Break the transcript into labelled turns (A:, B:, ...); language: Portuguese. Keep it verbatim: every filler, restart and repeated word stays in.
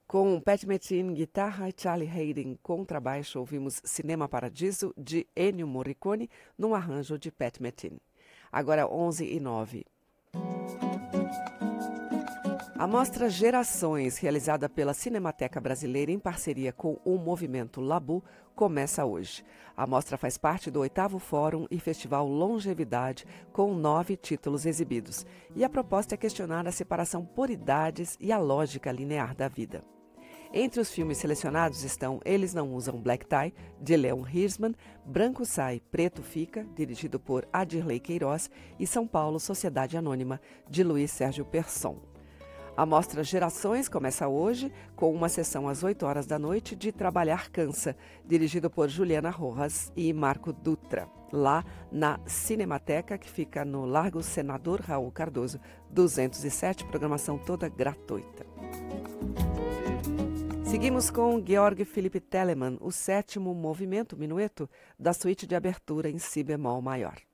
A: Com Pat Metheny, guitarra, e Charlie Haden, contrabaixo, ouvimos Cinema Paradiso, de Ennio Morricone, num arranjo de Pat Metheny. Agora onze e nove. A mostra Gerações, realizada pela Cinemateca Brasileira em parceria com o Movimento Labu, começa hoje. A mostra faz parte do oitavo Fórum e Festival Longevidade, com nove títulos exibidos. E a proposta é questionar a separação por idades e a lógica linear da vida. Entre os filmes selecionados estão Eles Não Usam Black Tie, de Leon Hirschman, Branco Sai, Preto Fica, dirigido por Adirley Queiroz, e São Paulo, Sociedade Anônima, de Luiz Sérgio Persson. A mostra Gerações começa hoje com uma sessão às oito horas da noite de Trabalhar Cansa, dirigido por Juliana Rojas e Marco Dutra, lá na Cinemateca, que fica no Largo Senador Raul Cardoso, duzentos e sete, programação toda gratuita. Seguimos com Georg Philipp Telemann, o sétimo movimento, minueto, da suíte de abertura em si bemol maior.